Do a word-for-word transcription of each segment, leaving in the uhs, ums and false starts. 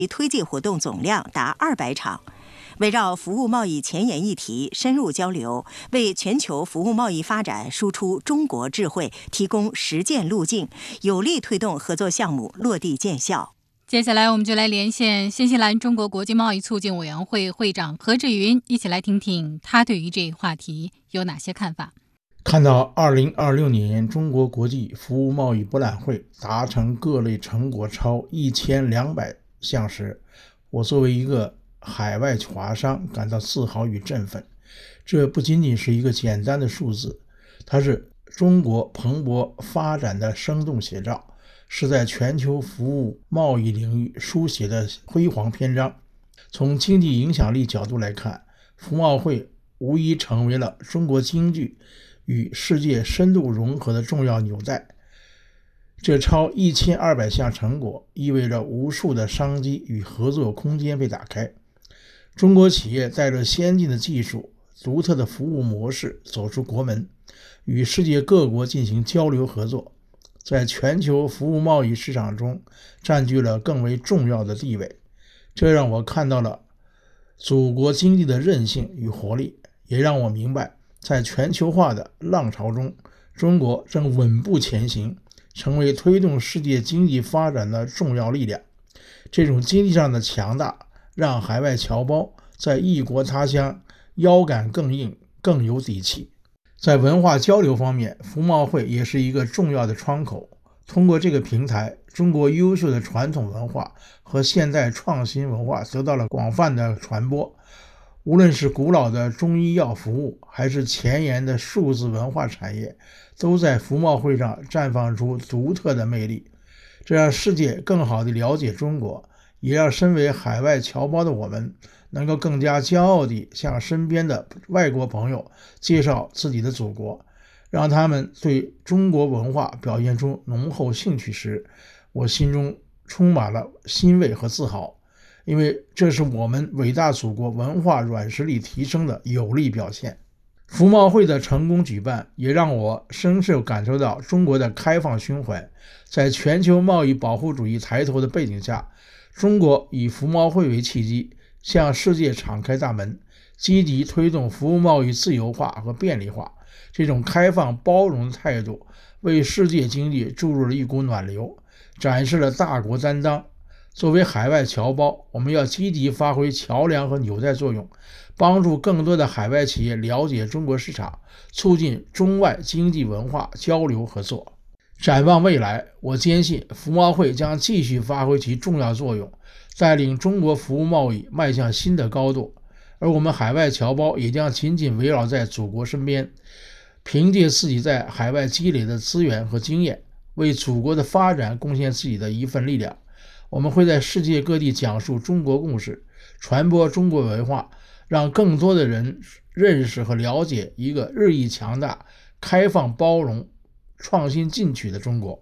推介活动总量达二百场。围绕服务贸易前沿议题深入交流，为全球服务贸易发展输出中国智慧提供实践路径，有力推动合作项目落地见效。 接下来我们就来连线新西兰中国国际贸易促进委员会会长何志云，一起来听听他对于这一话题有哪些看法。 看到二零二六年中国国际服务贸易博览会达成各类成果超一千两百项时，我作为一个海外华商感到自豪与振奋。这不仅仅是一个简单的数字，它是中国蓬勃发展的生动写照，是在全球服务贸易领域书写的辉煌篇章。从经济影响力角度来看，服贸会无疑成为了中国经济与世界深度融合的重要纽带。这超一千二百项成果意味着无数的商机与合作空间被打开。中国企业带着先进的技术、独特的服务模式走出国门，与世界各国进行交流合作，在全球服务贸易市场中占据了更为重要的地位。这让我看到了祖国经济的韧性与活力，也让我明白，在全球化的浪潮中，中国正稳步前行，成为推动世界经济发展的重要力量。这种经济上的强大，让海外侨胞在异国他乡腰杆更硬，更有底气。在文化交流方面，服贸会也是一个重要的窗口。通过这个平台，中国优秀的传统文化和现代创新文化得到了广泛的传播。无论是古老的中医药服务，还是前沿的数字文化产业，都在服贸会上绽放出独特的魅力。这让世界更好地了解中国，也让身为海外侨胞的我们能够更加骄傲地向身边的外国朋友介绍自己的祖国，让他们对中国文化表现出浓厚兴趣时，我心中充满了欣慰和自豪，因为这是我们伟大祖国文化软实力提升的有力表现。服贸会的成功举办，也让我深受感受到中国的开放胸怀。在全球贸易保护主义抬头的背景下，中国以服贸会为契机，向世界敞开大门，积极推动服务贸易自由化和便利化。这种开放包容的态度，为世界经济注入了一股暖流，展示了大国担当。作为海外侨胞，我们要积极发挥桥梁和纽带作用，帮助更多的海外企业了解中国市场，促进中外经济文化交流合作。展望未来，我坚信服贸会将继续发挥其重要作用，带领中国服务贸易迈向新的高度。而我们海外侨胞也将紧紧围绕在祖国身边，凭借自己在海外积累的资源和经验，为祖国的发展贡献自己的一份力量。我们会在世界各地讲述中国故事，传播中国文化，让更多的人认识和了解一个日益强大、开放包容、创新进取的中国。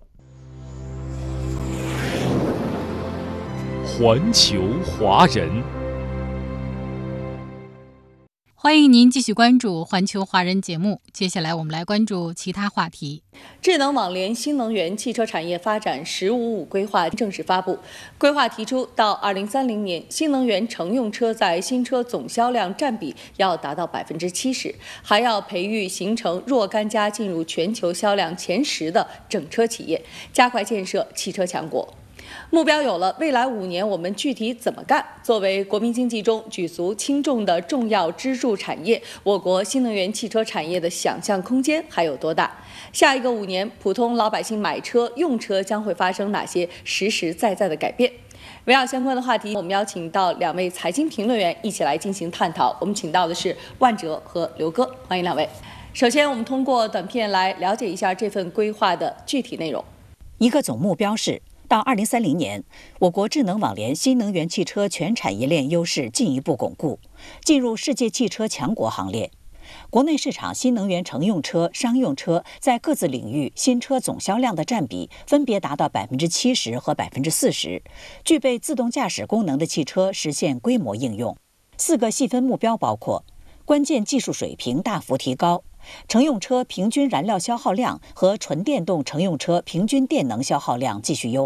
环球华人， 欢迎您继续关注环球华人节目。接下来我们来关注其他话题。 智能网联新能源汽车产业发展“十五五”规划正式发布。规划提出，到二零三零年，新能源乘用车在新车总销量占比要达到百分之七十，还要培育形成若干家进入全球销量前十的整车企业，加快建设汽车强国。目标有了，未来五年我们具体怎么干？作为国民经济中举足轻重的重要支柱产业，我国新能源汽车产业的想象空间还有多大？下一个五年，普通老百姓买车用车将会发生哪些实实在在的改变？围绕相关的话题，我们邀请到两位财经评论员一起来进行探讨。我们请到的是万哲和刘哥，欢迎两位。首先，我们通过短片来了解一下这份规划的具体内容。 一个总目标是，到二零三零年，我国智能网联新能源汽车全产业链优势进一步巩固，进入世界汽车强国行列。国内市场新能源乘用车、商用车在各自领域新车总销量的占比分别达到百分之七十和百分之四十，具备自动驾驶功能的汽车实现规模应用。四个细分目标包括：关键技术水平大幅提高，乘用车平均燃料消耗量和纯电动乘用车平均电能消耗量继续优化，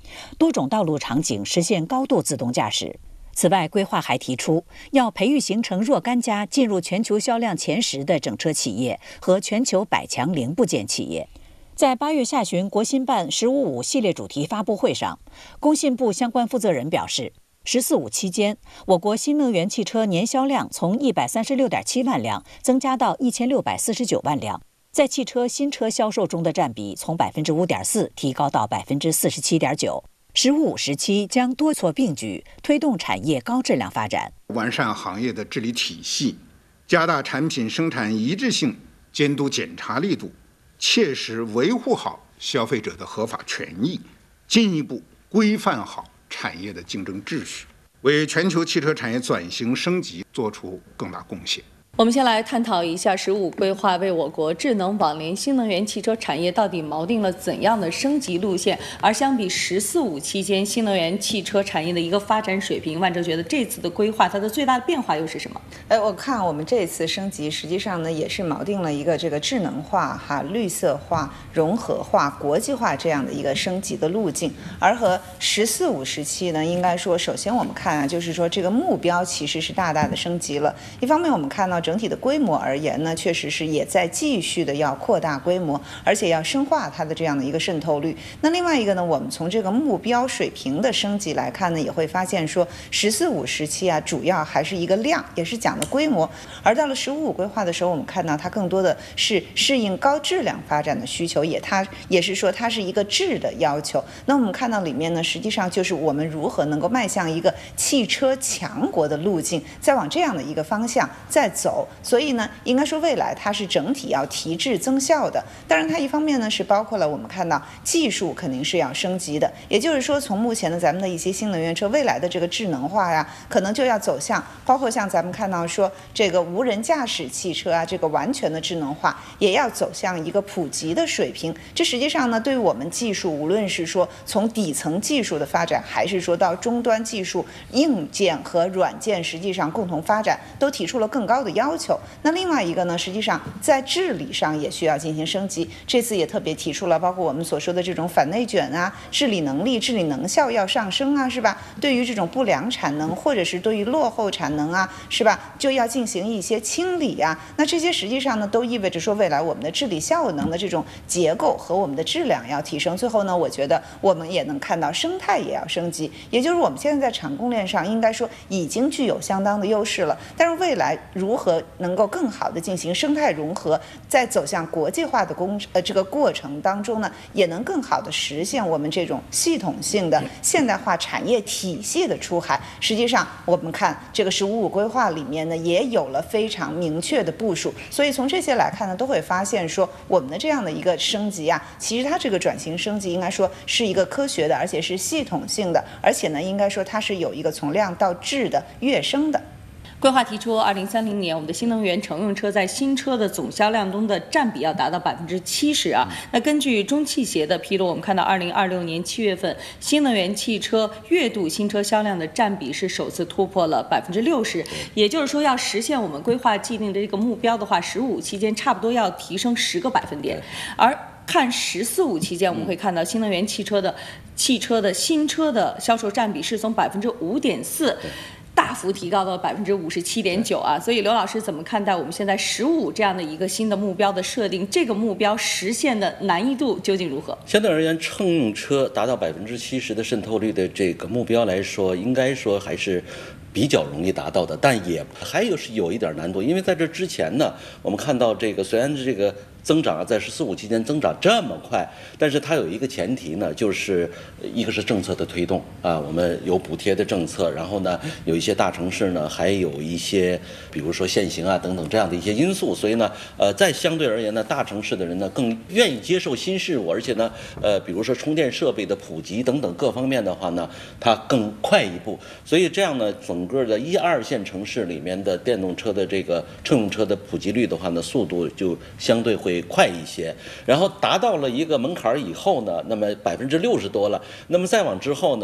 多种道路场景实现高度自动驾驶。此外，规划还提出要培育形成若干家进入全球销量前十的整车企业和全球百强零部件企业。在八月下旬国新办“十五五”系列主题发布会上，工信部相关负责人表示，“十四五”期间，我国新能源汽车年销量从一百三十六点七万辆增加到一千六百四十九万辆，在汽车新车销售中的占比从百分之五点四提高到百分之四十七点九。十五五时期将多措并举，推动产业高质量发展， 完善行业的治理体系，加大产品生产一致性监督检查力度，切实维护好消费者的合法权益，进一步规范好产业的竞争秩序，为全球汽车产业转型升级做出更大贡献。 我们先来探讨一下“十五”规划为我国智能网联新能源汽车产业到底锚定了怎样的升级路线？而相比“十四五”期间新能源汽车产业的一个发展水平，万哲觉得这次的规划它的最大的变化又是什么？ 哎，我看我们这次升级，实际上呢也是锚定了一个这个智能化、哈绿色化、融合化、国际化这样的一个升级的路径。而和“十四五”时期呢，应该说，首先我们看啊，就是说这个目标其实是大大的升级了。一方面，我们看到整体的规模而言呢，确实是也在继续的要扩大规模，而且要深化它的这样的一个渗透率。那另外一个呢，我们从这个目标水平的升级来看呢，也会发现说“十四五”时期啊，主要还是一个量，也是讲的规模；而到了“十五五”规划的时候，我们看到它更多的是适应高质量发展的需求，也它也是说它是一个质的要求。那我们看到里面呢，实际上就是我们如何能够迈向一个汽车强国的路径，再往这样的一个方向再走。所以呢，应该说未来它是整体要提质增效的。当然，它一方面呢是包括了我们看到技术肯定是要升级的，也就是说，从目前的咱们的一些新能源车未来的这个智能化呀，可能就要走向包括像咱们看到说这个无人驾驶汽车啊，这个完全的智能化也要走向一个普及的水平。这实际上呢，对于我们技术，无论是说从底层技术的发展，还是说到终端技术硬件和软件，实际上共同发展，都提出了更高的要求。那另外一个呢，实际上在治理上也需要进行升级。这次也特别提出了，包括我们所说的这种反内卷啊，治理能力、治理能效要上升啊，是吧？对于这种不良产能或者是对于落后产能啊，是吧，就要进行一些清理啊。那这些实际上呢，都意味着说未来我们的治理效能的这种结构和我们的质量要提升。最后呢，我觉得我们也能看到生态也要升级，也就是我们现在在产供链上应该说已经具有相当的优势了，但是未来如何能够更好的进行生态融合，在走向国际化的工呃这个过程当中呢，也能更好的实现我们这种系统性的现代化产业体系的出海。实际上，我们看这个“十五五”规划里面呢，也有了非常明确的部署。所以从这些来看呢，都会发现说，我们的这样的一个升级啊，其实它这个转型升级应该说是一个科学的，而且是系统性的，而且呢，应该说它是有一个从量到质的跃升的。 规划提出，二零三零年我们的新能源乘用车在新车的总销量中的占比要达到百分之七十啊。那根据中汽协的披露，我们看到二零二六年七月份，新能源汽车月度新车销量的占比是首次突破了百分之六十。也就是说，要实现我们规划既定的这个目标的话，十五期间差不多要提升十个百分点。而看“十四五”期间，我们会看到新能源汽车的汽车的新车的销售占比是从百分之五点四。大幅提高到百分之五十七点九啊！所以刘老师怎么看待我们现在“十五”这样的一个新的目标的设定？这个目标实现的难易度究竟如何？ 相对而言，乘用车达到百分之七十的渗透率的这个目标来说，应该说还是比较容易达到的，但也还有是有一点难度，因为在这之前呢，我们看到这个虽然这个增长啊，在“十四五”期间增长这么快，但是它有一个前提呢，就是一个是政策的推动啊，我们有补贴的政策，然后呢，有一些大城市呢，还有一些比如说限行啊等等这样的一些因素，所以呢，呃，在相对而言呢，大城市的人呢更愿意接受新事物，而且呢，呃，比如说充电设备的普及等等各方面的话呢，它更快一步，所以这样呢，整个的一二线城市里面的电动车的这个乘用车的普及率的话呢，速度就相对会快一些，然后达到了一个门槛以后呢，那么百分之六十多了，那么再往之后呢，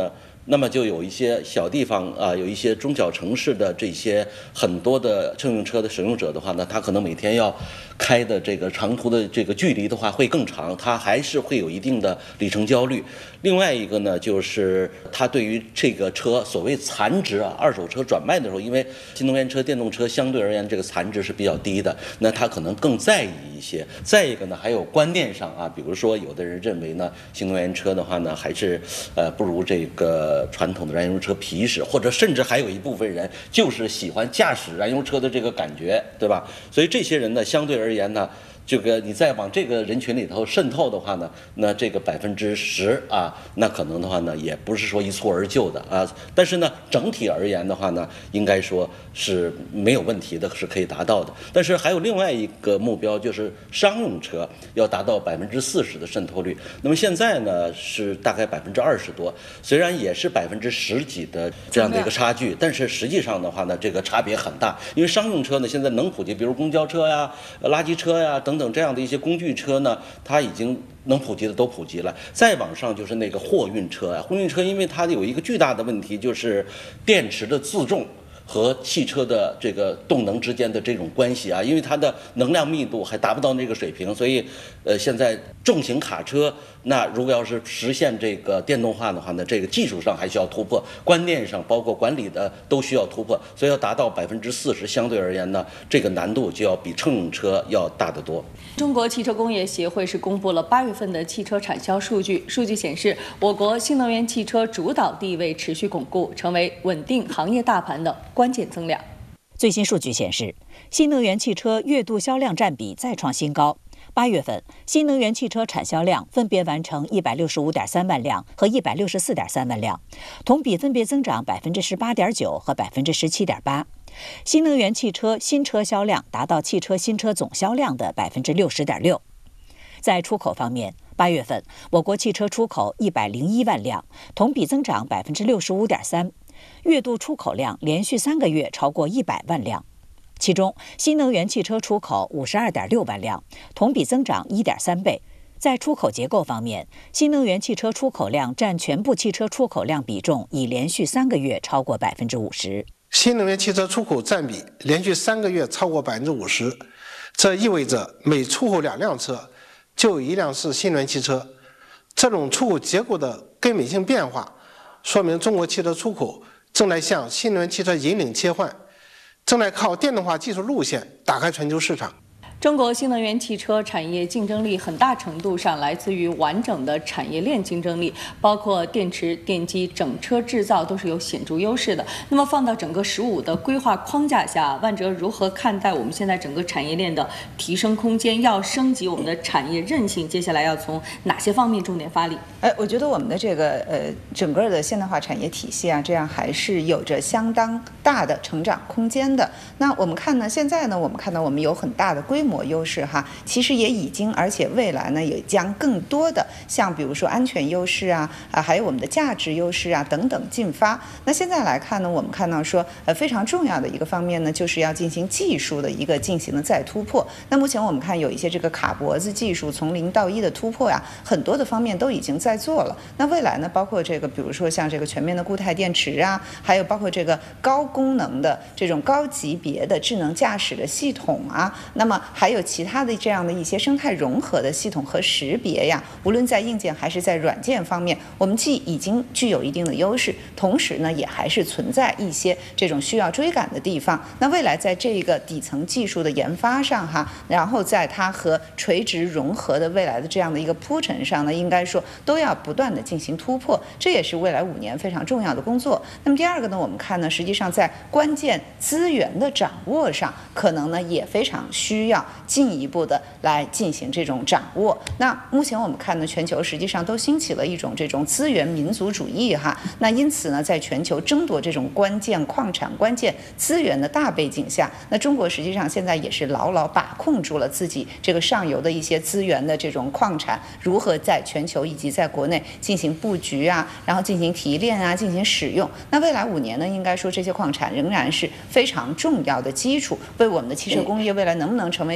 那么就有一些小地方啊，有一些中小城市的这些很多的乘用车的使用者的话呢，他可能每天要开的这个长途的这个距离的话会更长，他还是会有一定的里程焦虑。另外一个呢，就是他对于这个车所谓残值啊，二手车转卖的时候，因为新能源车、电动车相对而言这个残值是比较低的，那他可能更在意一些。再一个呢，还有观念上啊，比如说有的人认为呢，新能源车的话呢，还是呃不如这个传统的燃油车皮实，或者甚至还有一部分人就是喜欢驾驶燃油车的这个感觉，对吧？所以这些人呢，相对而言呢，这个你再往这个人群里头渗透的话呢，那这个百分之十啊，那可能的话呢，也不是说一蹴而就的啊。但是呢，整体而言的话呢，应该说是没有问题的，是可以达到的。但是还有另外一个目标，就是商用车要达到百分之四十的渗透率。那么现在呢是大概百分之二十多，虽然也是百分之十几的这样的一个差距，但是实际上的话呢，这个差别很大。因为商用车呢现在能普及，比如公交车呀、垃圾车呀等等这样的一些工具车呢，它已经能普及的都普及了。再往上就是那个货运车啊，货运车因为它有一个巨大的问题，就是电池的自重和汽车的这个动能之间的这种关系啊，因为它的能量密度还达不到那个水平，所以呃，现在重型卡车那如果要是实现这个电动化的话呢，这个技术上还需要突破，观念上包括管理的都需要突破，所以要达到百分之四十，相对而言呢，这个难度就要比乘用车要大得多。 中国汽车工业协会是公布了八月份的汽车产销数据，数据显示，我国新能源汽车主导地位持续巩固，成为稳定行业大盘的关键增量。 最新数据显示，新能源汽车月度销量占比再创新高。八月份，新能源汽车产销量分别完成一百六十五点三万辆和一百六十四点三万辆，同比分别增长百分之十八点九和百分之十七点八。新能源汽车新车销量达到汽车新车总销量的百分之六十点六。在出口方面，八月份我国汽车出口一百零一万辆，同比增长百分之六十五点三，月度出口量连续三个月超过一百万辆。其中，新能源汽车出口五十二点六万辆，同比增长一点三倍。在出口结构方面，新能源汽车出口量占全部汽车出口量比重已连续三个月超过百分之五十。 新能源汽车出口占比连续三个月超过百分之五十，这意味着每出口两辆车，就有一辆是新能源汽车。这种出口结构的根本性变化，说明中国汽车出口正在向新能源汽车引领切换，正在靠电动化技术路线打开全球市场。 中国新能源汽车产业竞争力很大程度上来自于完整的产业链竞争力，包括电池、电机、整车制造都是有显著优势的。那么放到整个“十五”的规划框架下，万哲如何看待我们现在整个产业链的提升空间？要升级我们的产业韧性，接下来要从哪些方面重点发力？ 哎，我觉得我们的这个呃整个的现代化产业体系啊，这样还是有着相当大的成长空间的。那我们看呢，现在呢，我们看到我们有很大的规模模优势哈，其实也已经，而且未来呢也将更多的像比如说安全优势啊啊，还有我们的价值优势啊等等进发。那现在来看呢，我们看到说呃非常重要的一个方面呢，就是要进行技术的一个进行的再突破。那目前我们看有一些这个卡脖子技术从零到一的突破呀，很多的方面都已经在做了。那未来呢，包括这个比如说像这个全面的固态电池啊，还有包括这个高功能的这种高级别的智能驾驶的系统啊，那么还有其他的这样的一些生态融合的系统和识别呀，无论在硬件还是在软件方面，我们既已经具有一定的优势，同时呢也还是存在一些这种需要追赶的地方。那未来在这个底层技术的研发上哈，然后在它和垂直融合的未来的这样的一个铺陈上呢，应该说都要不断的进行突破，这也是未来五年非常重要的工作。那么第二个呢，我们看呢，实际上在关键资源的掌握上，可能呢也非常需要进一步的来进行这种掌握。那目前我们看呢，全球实际上都兴起了一种这种资源民族主义哈。那因此呢，在全球争夺这种关键矿产、关键资源的大背景下，那中国实际上现在也是牢牢把控住了自己这个上游的一些资源的这种矿产，如何在全球以及在国内进行布局啊，然后进行提炼啊，进行使用。那未来五年呢，应该说这些矿产仍然是非常重要的基础，为我们的汽车工业未来能不能成为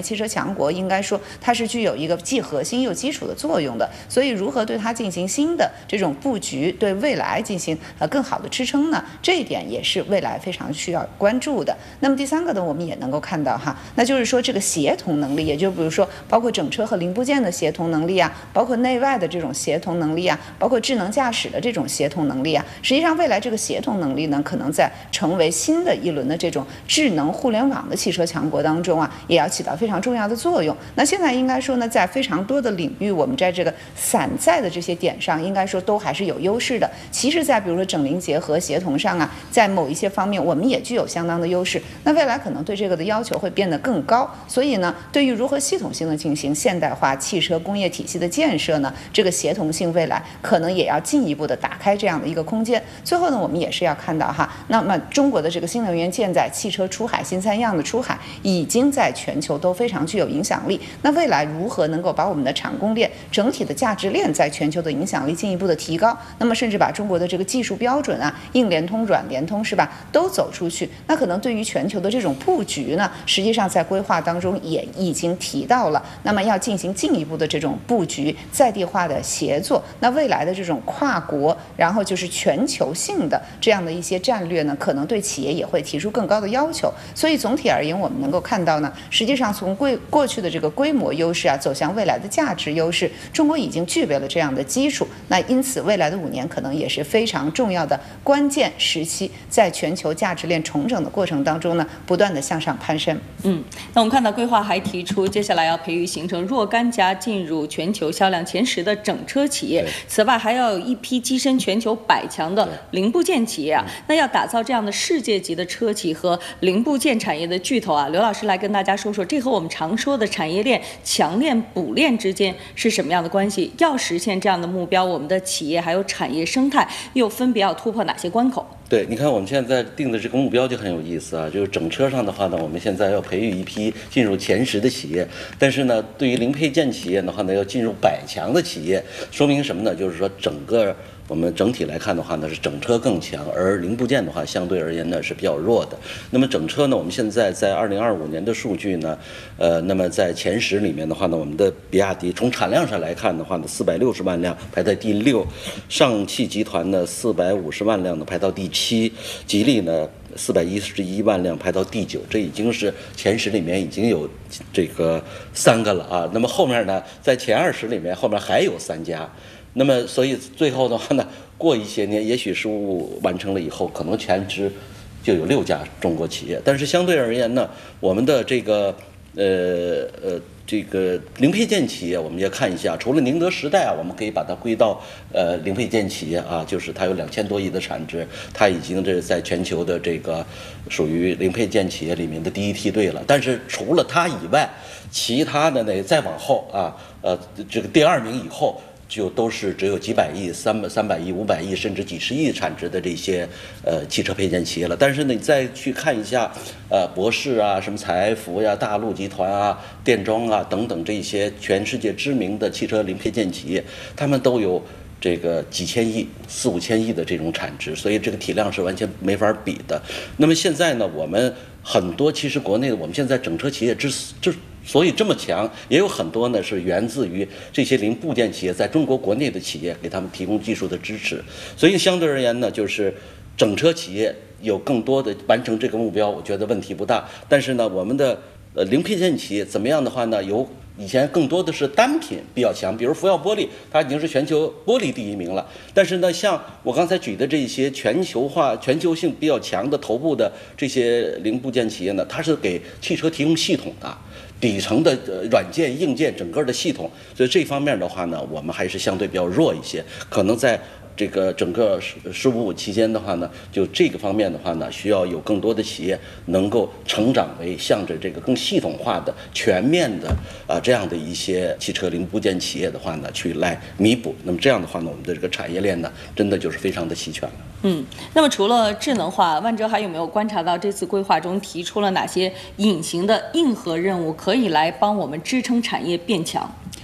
业汽车强国，应该说它是具有一个既核心又基础的作用的。所以，如何对它进行新的这种布局，对未来进行呃更好的支撑呢？这一点也是未来非常需要关注的。那么第三个呢，我们也能够看到哈，那就是说这个协同能力，也就比如说包括整车和零部件的协同能力啊，包括内外的这种协同能力啊，包括智能驾驶的这种协同能力啊。实际上，未来这个协同能力呢，可能在成为新的一轮的这种智能互联网的汽车强国当中啊，也要起到非常重要的作用。那现在应该说呢，在非常多的领域，我们在这个散在的这些点上，应该说都还是有优势的。其实，在比如说整零结合、协同上啊，在某一些方面，我们也具有相当的优势。那未来可能对这个的要求会变得更高。所以呢，对于如何系统性的进行现代化汽车工业体系的建设呢，这个协同性未来可能也要进一步的打开这样的一个空间。最后呢，我们也是要看到哈，那么中国的这个新能源建载、汽车出海、新三样的出海，已经在全球都非常具有影响力。那未来如何能够把我们的产供链整体的价值链在全球的影响力进一步的提高？那么甚至把中国的这个技术标准啊，硬联通、软联通是吧，都走出去。那可能对于全球的这种布局呢，实际上在规划当中也已经提到了。那么要进行进一步的这种布局、在地化的协作，那未来的这种跨国，然后就是全球性的这样的一些战略呢，可能对企业也会提出更高的要求。所以总体而言，我们能够看到呢，实际上从规过去的这个规模优势啊，走向未来的价值优势，中国已经具备了这样的基础。那因此，未来的五年可能也是非常重要的关键时期，在全球价值链重整的过程当中呢，不断的向上攀升。 嗯，那我们看到规划还提出，接下来要培育形成若干家进入全球销量前十的整车企业，此外还要有一批跻身全球百强的零部件企业啊。那要打造这样的世界级的车企和零部件产业的巨头啊，刘老师来跟大家说说，这和我们常说的产业链强链补链之间是什么样的关系？要实现这样的目标，我们的企业还有产业生态又分别要突破哪些关口？ 对，你看我们现在定的这个目标就很有意思啊，就是整车上的话呢，我们现在要培育一批进入前十的企业，但是呢，对于零配件企业的话呢，要进入百强的企业，说明什么呢？就是说整个我们整体来看的话呢，是整车更强，而零部件的话相对而言呢是比较弱的。那么整车呢，我们现在在二零二五年的数据呢，呃，那么在前十里面的话呢，我们的比亚迪从产量上来看的话呢，四百六十万辆排在第六，上汽集团呢四百五十万辆呢排到第七，吉利呢四百一十一万辆排到第九，这已经是前十里面已经有这个三个了啊。那么后面呢，在前二十里面后面还有三家。那么，所以最后的话呢，过一些年，也许事务完成了以后，可能全职就有六家中国企业。但是相对而言呢，我们的这个呃呃这个零配件企业，我们也看一下，除了宁德时代啊，我们可以把它归到呃零配件企业啊，就是它有两千多亿的产值，它已经这在全球的这个属于零配件企业里面的第一梯队了。但是除了它以外，其他的呢再往后啊，呃这个第二名以后。就都是只有几百亿、三百三百亿、五百亿，甚至几十亿产值的这些呃汽车配件企业了。但是呢，你再去看一下，呃，博世啊、什么采孚呀、大陆集团啊、电装啊等等这些全世界知名的汽车零配件企业，他们都有这个几千亿、四五千亿的这种产值，所以这个体量是完全没法比的。那么现在呢，我们很多其实国内的我们现在整车企业之之所以这么强，也有很多呢是源自于这些零部件企业在中国国内的企业给他们提供技术的支持，所以相对而言呢，就是整车企业有更多的完成这个目标，我觉得问题不大。但是呢，我们的呃零配件企业怎么样的话呢，有以前更多的是单品比较强，比如福耀玻璃，它已经是全球玻璃第一名了。但是呢，像我刚才举的这些全球化、全球性比较强的头部的这些零部件企业呢，它是给汽车提供系统的。底层的软件、硬件整个的系统，所以这方面的话呢，我们还是相对比较弱一些。可能在这个整个“十五五”期间的话呢，就这个方面的话呢，需要有更多的企业能够成长为向着这个更系统化的、全面的啊、呃、这样的一些汽车零部件企业的话呢，去来弥补。那么这样的话呢，我们的这个产业链呢，真的就是非常的齐全了。 嗯，那么除了智能化，万哲还有没有观察到这次规划中提出了哪些隐形的硬核任务，可以来帮我们支撑产业变强？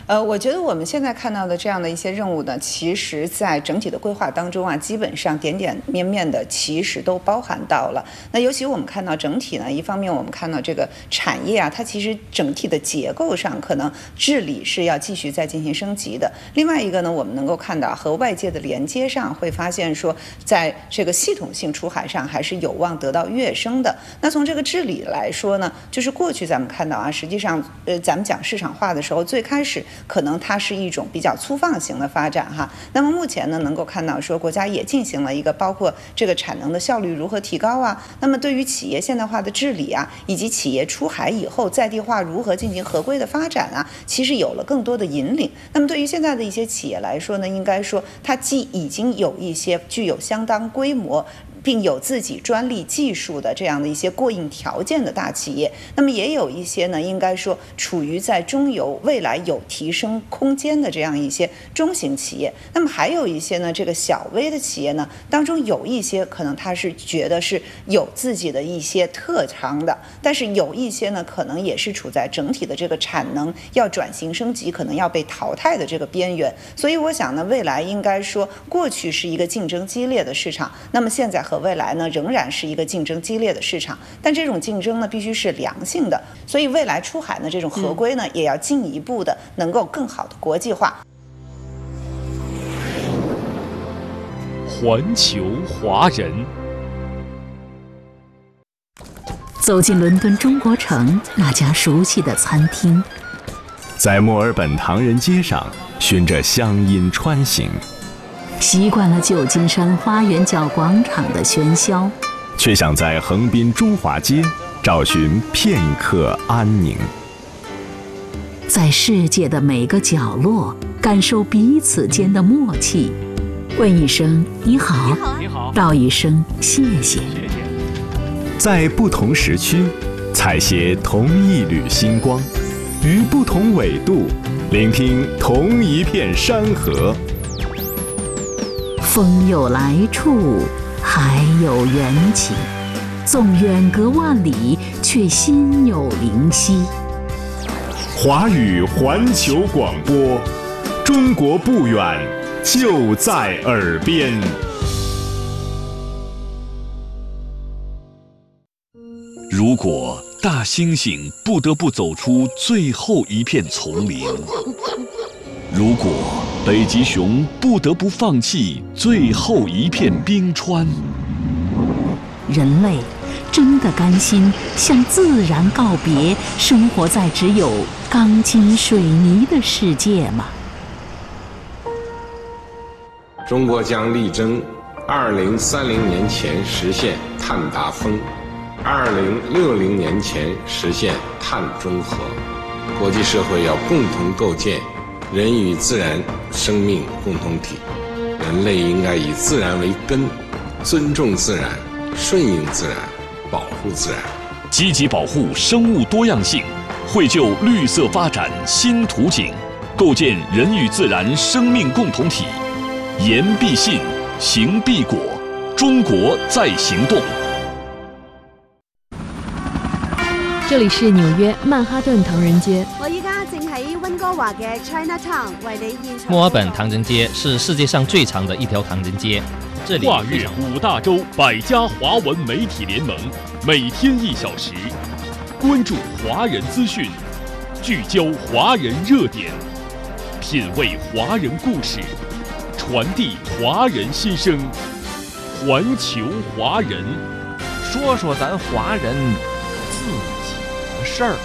呃，我觉得我们现在看到的这样的一些任务呢，其实在整体的规划当中啊，基本上点点面面的其实都包含到了。那尤其我们看到整体呢，一方面我们看到这个产业啊，它其实整体的结构上可能治理是要继续再进行升级的。另外一个呢，我们能够看到和外界的连接上，会发现说，在这个系统性出海上还是有望得到跃升的。那从这个治理来说呢，就是过去咱们看到啊，实际上呃，咱们讲市场化的时候，最开始可能它是一种比较粗放型的发展哈。那么目前呢，能够看到说国家也进行了一个包括这个产能的效率如何提高啊，那么对于企业现代化的治理啊，以及企业出海以后在地化如何进行合规的发展啊，其实有了更多的引领。那么对于现在的一些企业来说呢，应该说它既已经有一些具有相当规模，并有自己专利技术的这样的一些过硬条件的大企业，那么也有一些呢，应该说处于在中游未来有提升空间的这样一些中型企业。那么还有一些呢，这个小微的企业呢，当中有一些可能他是觉得是有自己的一些特长的，但是有一些呢，可能也是处在整体的这个产能要转型升级，可能要被淘汰的这个边缘。所以我想呢，未来应该说过去是一个竞争激烈的市场，那么现在和未来呢，仍然是一个竞争激烈的市场，但这种竞争呢，必须是良性的。所以未来出海呢，这种合规呢，也要进一步的能够更好的国际化。 环球华人， 走进伦敦中国城那家熟悉的餐厅， 在墨尔本唐人街上循着乡音穿行。 习惯了旧金山花园角广场的喧嚣， 却想在横滨中华街找寻片刻安宁。 在世界的每个角落感受彼此间的默契，问一声你好， 你好， 道一声谢谢。 在不同时区采撷同一缕星光，于不同纬度聆听同一片山河。 风有来处，海有缘起，纵远隔万里，却心有灵犀。 华语环球广播，中国不远，就在耳边。 如果大猩猩不得不走出最后一片丛林，如果北极熊不得不放弃最后一片冰川， 人类真的甘心向自然告别，生活在只有钢筋水泥的世界吗？ 中国将力争二零三零年前实现碳达峰，二零六零年前实现碳中和。国际社会要共同构建人与自然生命共同体，人类应该以自然为根，尊重自然，顺应自然，保护自然， 积极保护生物多样性，绘就绿色发展新图景，构建人与自然生命共同体。言必信，行必果，中国在行动。 这里是纽约曼哈顿唐人街。 我依家正喺温哥华嘅 Chinatown 为你现场。 墨尔本唐人街是世界上最长的一条唐人街，这里跨越五大洲百家华文媒体联盟，每天一小时，关注华人资讯，聚焦华人热点，品味华人故事，传递华人心声。环球华人， 说说咱华人自己的事儿。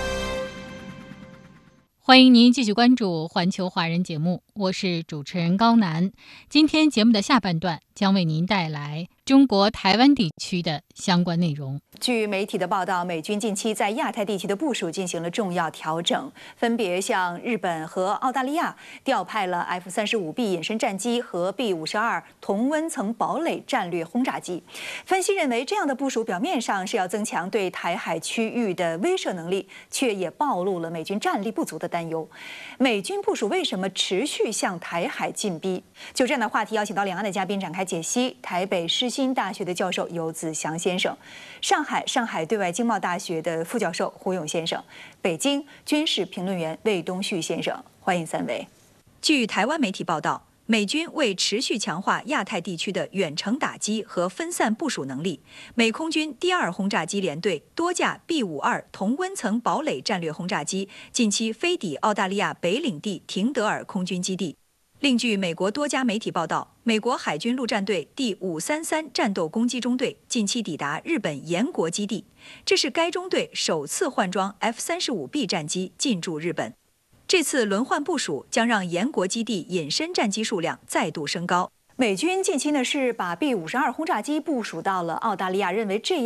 欢迎您继续关注环球华人节目，我是主持人高楠。今天节目的下半段将为您带来中国台湾地区的相关内容。 据媒体的报道，美军近期在亚太地区的部署进行了重要调整，分别向日本和澳大利亚调派了 F 三十五 B 隐身战机和 B 五十二同温层堡垒战略轰炸机。分析认为，这样的部署表面上是要增强对台海区域的威慑能力，却也暴露了美军战力不足的担忧。美军部署为什么持续向台海进逼？就这样的话题，邀请到两岸的嘉宾展开解析。台北世新大学的教授游子祥先生，上海上海对外经贸大学的副教授胡勇先生，北京军事评论员魏东旭先生。 欢迎三位。据台湾媒体报道，美军为持续强化亚太地区的远程打击和分散部署能力，美空军第二轰炸机联队多架 B 五十二同温层堡垒战略轰炸机近期飞抵澳大利亚北领地廷德尔空军基地。另据美国多家媒体报道，美国海军陆战队第五三三战斗攻击中队近期抵达日本岩国基地，这是该中队首次换装 F 三十五 B 战机进驻日本。这次轮换部署将让岩国基地隐身战机数量再度升高。美军近期呢是把 B 五十二轰炸机部署到了澳大利亚，认为这样